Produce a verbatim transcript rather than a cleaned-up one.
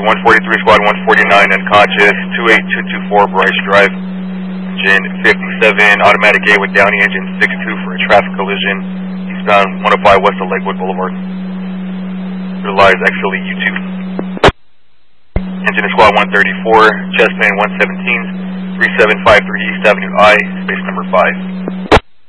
one forty-three, Squad one forty-nine, unconscious, two eight two two four Bryce Drive. Engine fifty-seven, automatic gate with Downey engine six two for a traffic collision. Eastbound one oh five west of Lakewood Boulevard. Utilize X L E U two. Engine to Squad one thirty-four, chest plane one seventeen, three seven five three East Avenue I, space number five.